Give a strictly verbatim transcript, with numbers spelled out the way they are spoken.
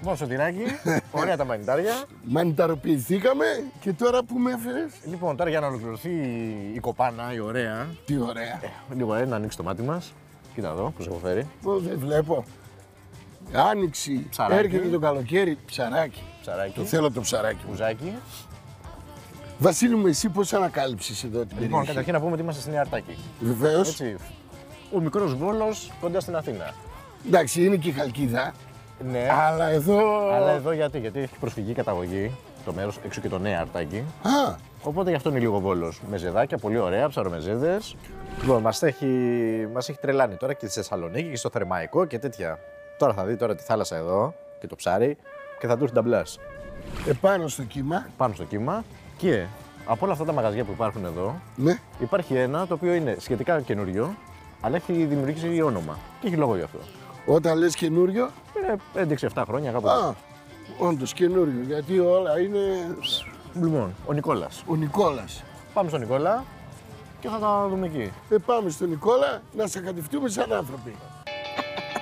Λοιπόν, Σωτηράκη, ωραία τα μανιτάρια. Μανιταροποιηθήκαμε και τώρα που με έφερες. Λοιπόν, τώρα για να ολοκληρωθεί η κοπάνα, η ωραία. Τι ωραία. Ε, λίγο ε, να ανοίξει το μάτι μας. Κοίτα εδώ, που σε έχω φέρει. Ω, δεν βλέπω. Άνοιξη, Ψαράκι. έρχεται το καλοκαίρι, ψαράκι. Ψαράκι. Το θέλω το ψαράκι μου. Μπουζάκι. Βασίλη μου, εσύ πώς ανακάλυψες εδώ την Λοιπόν, περιοχή? καταρχήν να πούμε ότι είμαστε στην Νέα Αρτάκη. Βεβαίως. Έτσι. Ο μικρός Βόλος κοντά στην Αθήνα. Εντάξει, είναι και η Χαλκίδα, Ναι. αλλά εδώ... Αλλά εδώ γιατί, γιατί έχει προσφυγή καταγωγή το μέρος, έξω και το Νέα Αρτάκη. Α, Οπότε γι' αυτό είναι λίγο Βόλος. Μεζεδάκια, πολύ ωραία, ψαρομεζέδες. Λοιπόν, μας έχει, μας έχει τρελάνει τώρα και στη Θεσσαλονίκη και στο Θερμαϊκό και τέτοια. Τώρα θα δει τώρα τη θάλασσα εδώ και το ψάρι και θα του έρθει ταμπλάς. επάνω στο κύμα. Πάνω στο κύμα και από όλα αυτά τα μαγαζιά που υπάρχουν εδώ, Ναι. υπάρχει ένα το οποίο είναι σχετικά καινούριο, αλλά έχει δημιουργήσει όνομα. Και έχει λόγο γι' αυτό. Όταν λες καινούριο, Είναι έντεξη επτά χρόνια κάπου. α, όντως καινούριο, γιατί όλα είναι Λοιπόν, ο Νικόλας. ο Νικόλας. Πάμε στον Νικόλα και θα τα δούμε εκεί. Ε, πάμε στον Νικόλα να σε κατευθούμε σαν άνθρωποι.